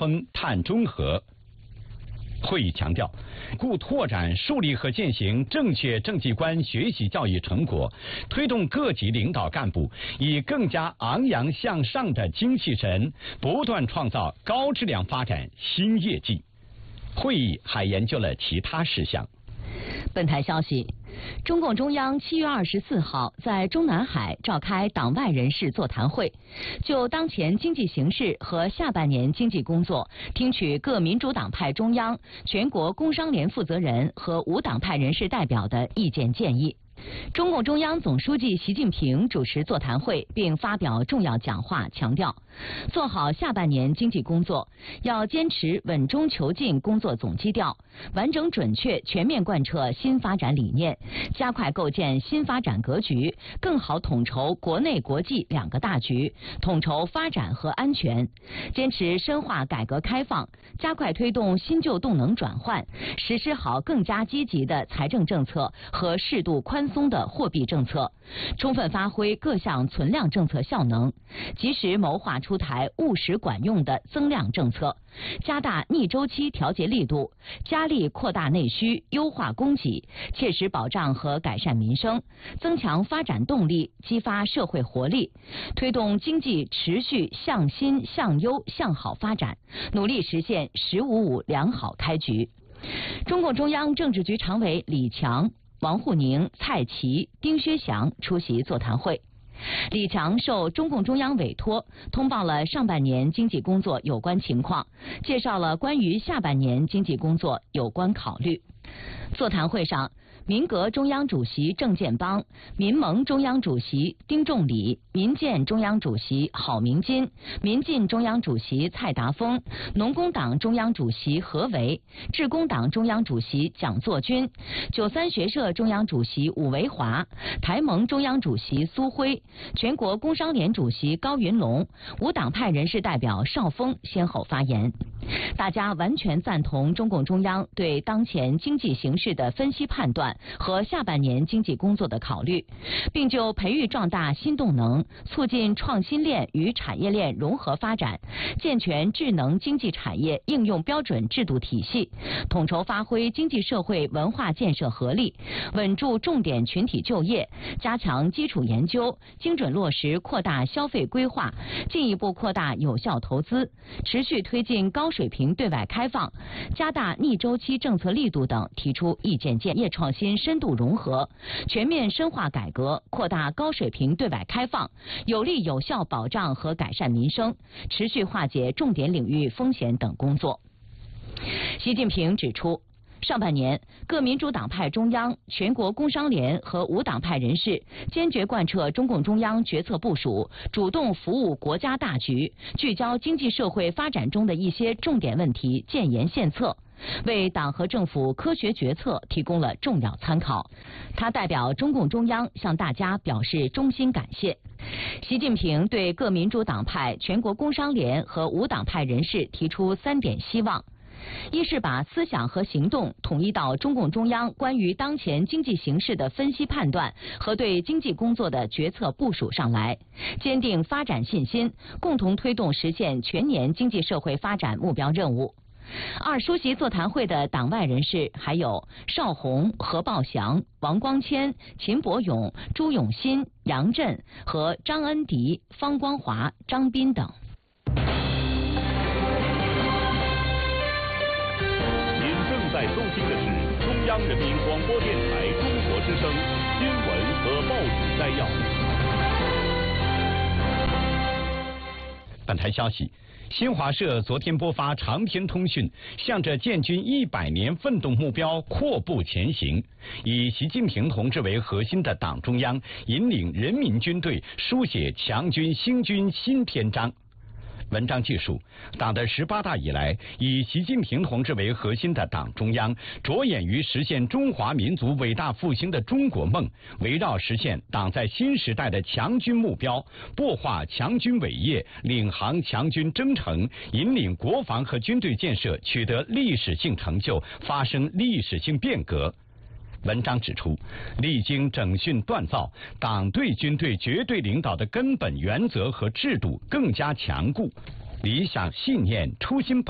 峰、碳中和。会议强调，故拓展树立和践行正确政绩观学习教育成果，推动各级领导干部以更加昂扬向上的精气神，不断创造高质量发展新业绩。会议还研究了其他事项。 本台消息，中共中央7月24号在中南海召开党外人士座谈会，就当前经济形势和下半年经济工作，听取各民主党派中央、全国工商联负责人和无党派人士代表的意见建议。中共中央总书记习近平主持座谈会并发表重要讲话，强调做好下半年经济工作，要坚持稳中求进工作总基调，完整准确全面贯彻新发展理念，加快构建新发展格局，更好统筹国内国际两个大局，统筹发展和安全，坚持深化改革开放，加快推动新旧动能转换，实施好更加积极的财政政策和适度宽松的货币政策，充分发挥各项存量政策效能，及时谋划出台务实管用的增量政策，加大逆周期调节力度，加力扩大内需，优化供给，切实保障和改善民生，增强发展动力，激发社会活力，推动经济持续向新向优向好发展，努力实现“十五五”良好开局。中共中央政治局常委李强、王沪宁、蔡奇、丁薛祥出席座谈会。李强受中共中央委托，通报了上半年经济工作有关情况，介绍了关于下半年经济工作有关考虑。座谈会上，民革中央主席郑建邦、民盟中央主席丁仲礼、民建中央主席郝明金、民进中央主席蔡达峰、农工党中央主席何为、致公党中央主席蒋作军、93学社中央主席伍维华、台盟中央主席苏辉、全国工商联主席高云龙、无党派人士代表邵峰先后发言。大家完全赞同中共中央对当前经济形势的分析判断和下半年经济工作的考虑，并就培育壮大新动能，促进创新链与产业链融合发展，健全智能经济产业应用标准制度体系，统筹发挥经济社会文化建设合力，稳住重点群体就业，加强基础研究，精准落实扩大消费规划，进一步扩大有效投资，持续推进高水平对外开放，加大逆周期政策力度等提出意见建议，创新深度融合，全面深化改革，扩大高水平对外开放，有力有效保障和改善民生，持续化解重点领域风险等工作。习近平指出，上半年，各民主党派中央、全国工商联和无党派人士坚决贯彻中共中央决策部署，主动服务国家大局，聚焦经济社会发展中的一些重点问题，建言献策，为党和政府科学决策提供了重要参考。他代表中共中央向大家表示衷心感谢。习近平对各民主党派、全国工商联和无党派人士提出3点希望。一是把思想和行动统一到中共中央关于当前经济形势的分析判断和对经济工作的决策部署上来，坚定发展信心，共同推动实现全年经济社会发展目标任务。二、出席座谈会的党外人士还有邵宏、何报祥、王光谦、秦伯勇、朱永新、杨震和张恩迪、方光华、张斌等。 在收听的是中央人民广播电台中国之声新闻和报纸摘要。 本台消息，新华社昨天播发长篇通讯，向着建军100年奋斗目标阔步前行，以习近平同志为核心的党中央引领人民军队书写强军兴军新篇章。文章记述，党的18大以来，以习近平同志为核心的党中央着眼于实现中华民族伟大复兴的中国梦，围绕实现党在新时代的强军目标，擘画强军伟业，领航强军征程，引领国防和军队建设取得历史性成就，发生历史性变革。文章指出，历经整训锻造，党对军队绝对领导的根本原则和制度更加强固，理想信念、初心